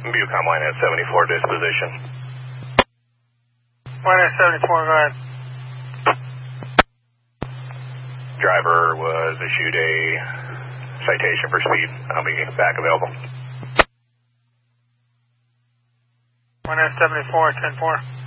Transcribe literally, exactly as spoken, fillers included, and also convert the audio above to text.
Bucom line at seventy-four disposition. Line at seventy-four, go ahead. Driver was issued a citation for speed. I'll be back available. Line at seventy-four, ten four.